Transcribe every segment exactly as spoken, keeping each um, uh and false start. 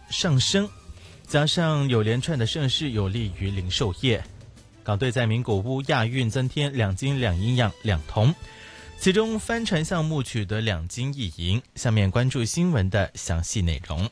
上升，加上有连串的盛事有利于零售业。港队在名古屋亚运增添两金两银两两铜，其中帆船项目取得两金一银。下面关注新闻的详细内容。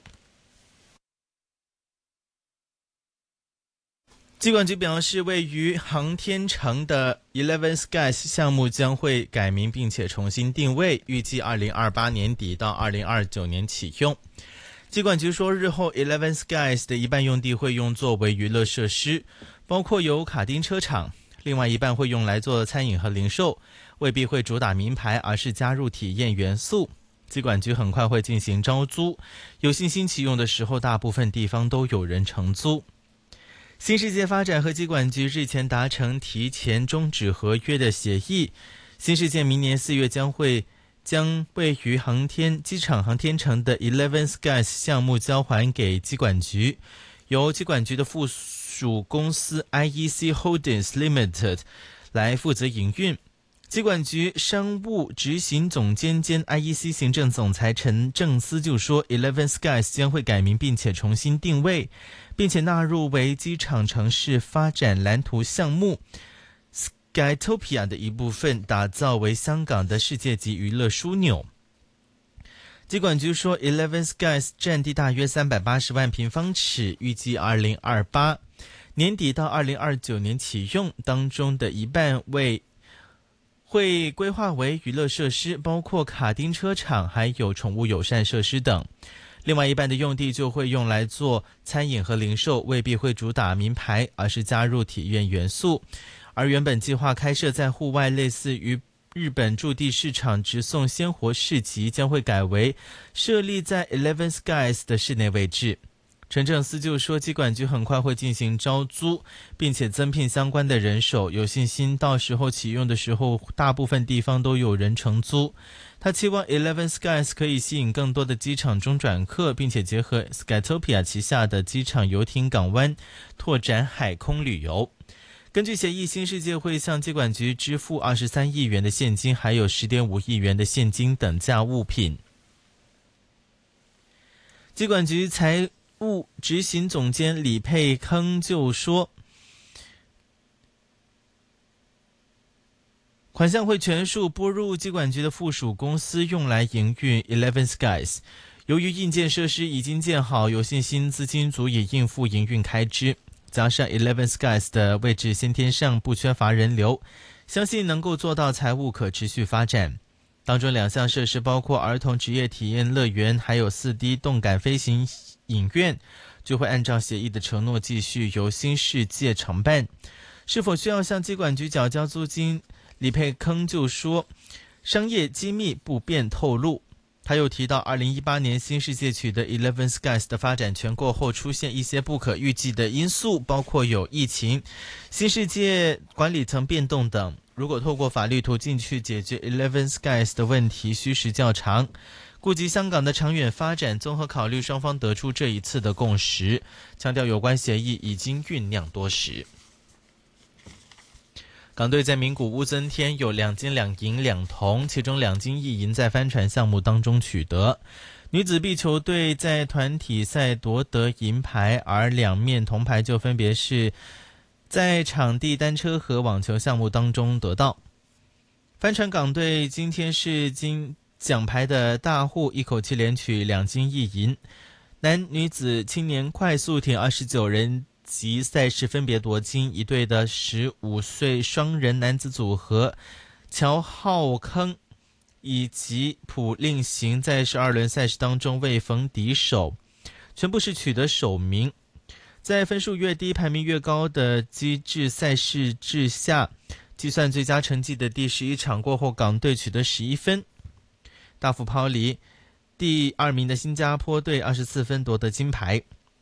机管局表示，位于航天城的 Eleven Skies 项目将会改名并且重新定位，预计二零二八年底到二零二九年启用。机管局说，日后 Eleven Skies 的一半用地会用作为娱乐设施，包括有卡丁车场，另外一半会用来做餐饮和零售，未必会主打名牌，而是加入体验元素。机管局很快会进行招租，有信心启用的时候，大部分地方都有人承租。新世界发展和机管局日前达成提前终止合约的协议，新世界明年四月将会将位于航天机场航天城的 Eleven Skies 项目交还给机管局，由机管局的附属公司 I E C Holdings Limited 来负责营运。机管局商务执行总监兼 I E C 行政总裁陈正思就说， Eleven Skies 将会改名并且重新定位，并且纳入为机场城市发展蓝图项目 Skytopia 的一部分，打造为香港的世界级娱乐枢纽。机管局说， Eleven Skies 占地大约三百八十万平方尺，预计二零二八年底到二零二九年启用，当中的一半为会规划为娱乐设施，包括卡丁车场还有宠物友善设施等。另外一半的用地就会用来做餐饮和零售，未必会主打名牌，而是加入体验元素。而原本计划开设在户外类似于日本驻地市场直送鲜活市集，将会改为设立在 Eleven Skies 的室内位置。陈正思就说，机管局很快会进行招租，并且增聘相关的人手，有信心到时候启用的时候，大部分地方都有人承租。他期望 Eleven Skies 可以吸引更多的机场中转客，并且结合 Skytopia 旗下的机场游艇港湾，拓展海空旅游。根据协议，新世界会向机管局支付二十三亿元的现金，还有 十点五亿元的现金等价物品。机管局财务执行总监李佩坑就说，款项会全数拨入机管局的附属公司，用来营运 Eleven Skies。 由于硬件设施已经建好，有信心资金足以应付营运开支，加上 Eleven Skies 的位置先天上不缺乏人流，相信能够做到财务可持续发展。当中两项设施包括儿童职业体验乐园，还有 四 D 动感飞行影院，就会按照协议的承诺继续由新世界承办。是否需要向机管局缴交租金，李佩坑就说，商业机密不便透露。他又提到，二零一八年新世界取得 Eleven Skies 的发展权过后，出现一些不可预计的因素，包括有疫情、新世界管理层变动等。如果透过法律途径去解决 Eleven Skies 的问题，需时较长。顾及香港的长远发展，综合考虑，双方得出这一次的共识，强调有关协议已经酝酿多时。港队在名古屋增添有两金两银两铜，其中两金一银在帆船项目当中取得。女子壁球队在团体赛夺得银牌，而两面铜牌就分别是在场地单车和网球项目当中得到。帆船港队今天是金奖牌的大户，一口气连取两金一银。男女子青年快速艇二十九人级赛事分别夺金，一队的十五岁双人男子组合乔浩坑以及普令行在十二轮赛事当中未逢敌手，全部是取得首名。在分数越低排名越高的机制赛事之下，计算最佳成绩的第十一场过后，港队取得十一分。大幅抛离第二名的新加坡队二十四分夺得金牌。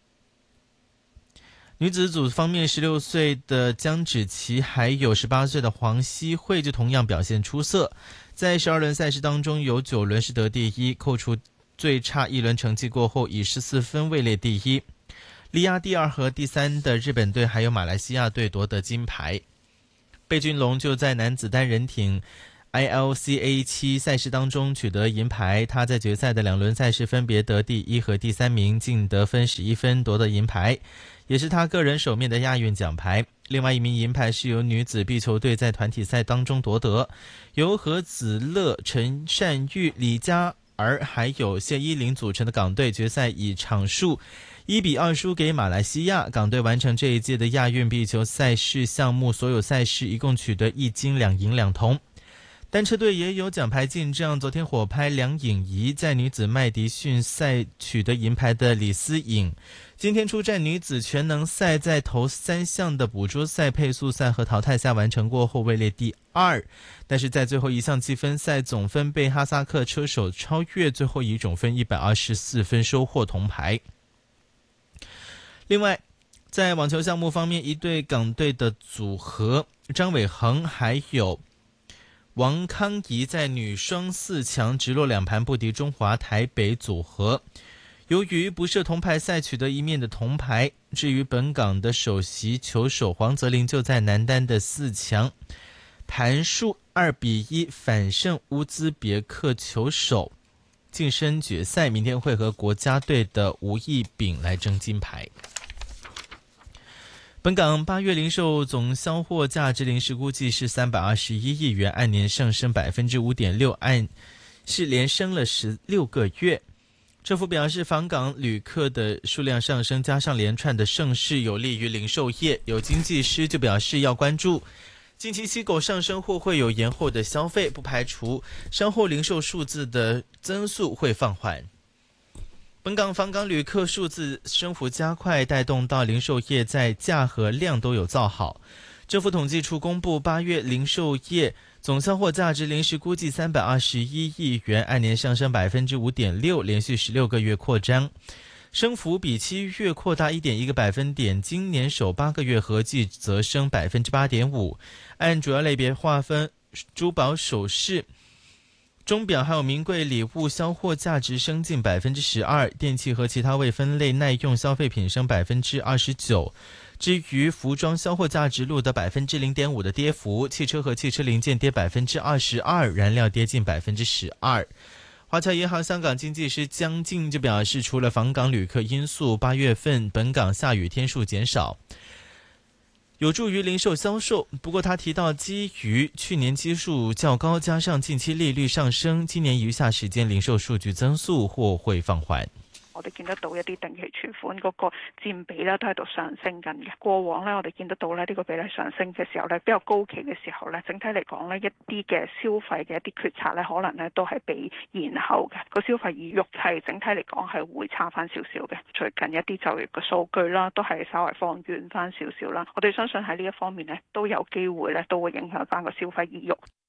女子组方面，十六岁的江芷琪还有十八岁的黄希慧就同样表现出色，在十二轮赛事当中有九轮是得第一，扣除最差一轮成绩过后，以十四分位列第一。力压第二和第三的日本队还有马来西亚队夺得金牌。贝俊龙就在男子单人艇 I L C A 七赛事当中取得银牌，他在决赛的两轮赛事分别得第一和第三名，净得分十一分夺得银牌，也是他个人首面的亚运奖牌。另外一名银牌是由女子壁球队在团体赛当中夺得，由何子乐、陈善玉、李佳儿还有谢依霖组成的港队决赛以场数一比二输给马来西亚，港队完成这一届的亚运壁球赛事项目所有赛事一共取得一金两银两铜。单车队也有奖牌进账，昨天火拍梁颖仪在女子麦迪逊赛取得银牌的李思颖，今天出战女子全能赛，在头三项的捕捉赛、配速赛和淘汰赛完成过后位列第二，但是在最后一项积分赛总分被哈萨克车手超越，最后以总分一百二十四分收获铜牌。另外在网球项目方面，一对港队的组合张伟恒还有王康怡在女双四强直落两盘不敌中华台北组合，由于不设铜牌赛取得一面的铜牌。至于本港的首席球手黄泽林就在男单的四强盘数二比一反胜乌兹别克球手，晋升决赛，明天会和国家队的吴亦丙来争金牌。本港八月零售总销货价值临时估计是三百二十一亿元，按年上升 百分之五点六， 按是连升了十六个月。政府表示，访港旅客的数量上升，加上连串的盛事，有利于零售业。有经济师就表示要关注近期息口上升或会有延后的消费，不排除稍后零售数字的增速会放缓。本港访港旅客数字升幅加快，带动到零售业在价和量都有造好。政府统计处公布八月零售业总销货价值临时估计三百二十一亿元，按年上升 百分之五点六， 连续十六个月扩张，升幅比七月扩大 一点一个百分点，今年首八个月合计则升 百分之八点五。 按主要类别划分，珠宝首饰、钟表还有名贵礼物销货价值升近 百分之十二， 电器和其他未分类耐用消费品升 百分之二十九。 至于服装销货价值录得 百分之零点五 的跌幅，汽车和汽车零件跌 百分之二十二， 燃料跌近 百分之十二。 华侨银行香港经济师江静就表示，除了访港旅客因素，八月份本港下雨天数减少，有助于零售销售。不过他提到，基于去年基數較高，加上近期利率上升，今年餘下時間零售數據增速或會放緩。 我哋見得到一啲定期存款嗰個佔比咧都喺度上升緊嘅。過往咧我哋見得到咧呢個比例上升嘅時候咧比較高企嘅時候咧，整體嚟講咧一啲嘅消費嘅一啲決策咧可能咧都係被延後嘅，個消費意欲係整體嚟講係會差翻少少嘅。最近一啲就業嘅數據啦都係稍為放軟翻少少啦，我哋相信喺呢一方面咧都有機會咧都會影響翻個消費意欲。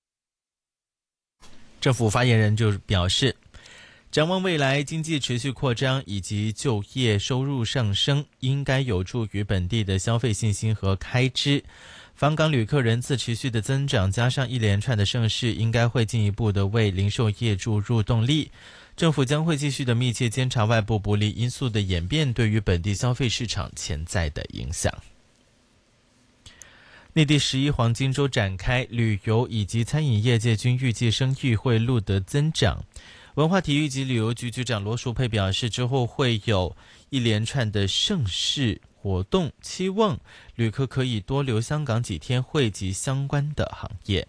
政府發言人就表示，展望未来经济持续扩张以及就业收入上升，应该有助于本地的消费信心和开支。访港旅客人次持续的增长，加上一连串的盛事，应该会进一步的为零售业注入动力。政府将会继续的密切监察外部不利因素的演变对于本地消费市场潜在的影响。内地十一黄金周展开，旅游以及餐饮业界均预计生意会录得增长。文化体育及旅游局局长罗淑佩表示，之后会有一连串的盛事活动，期望旅客可以多留香港几天，惠及相关的行业。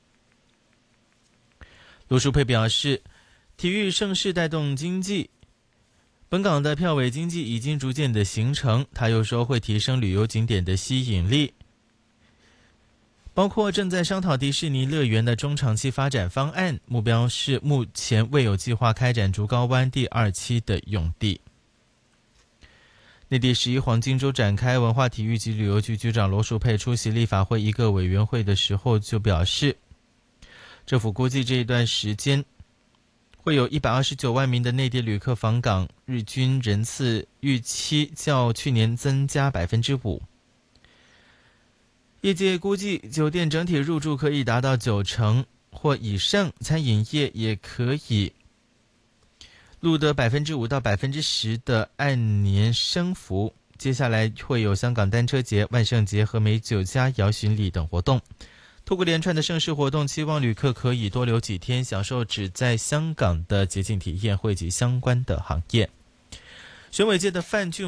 罗淑佩表示，体育盛事带动经济，本港的票委经济已经逐渐的形成。他又说会提升旅游景点的吸引力，包括正在商讨迪士尼乐园的中长期发展方案，目标是目前未有计划开展竹篙湾第二期的用地。内地十一黄金周展开，文化体育及旅游局局长罗淑佩出席立法会一个委员会的时候就表示，政府估计这一段时间会有一百二十九万名的内地旅客访港，日均人次预期较去年增加 百分之五。业界估计酒店整体入住可以达到九成或以上，餐饮业也可以录得 百分之五 到 百分之十 的按年升幅。接下来会有香港单车节、万圣节和美酒佳肴巡礼等活动。 透过连串的盛事活动，期望旅客可以多留几天，享受只在香港的节庆体验，惠及相关的行业。选委界的范俊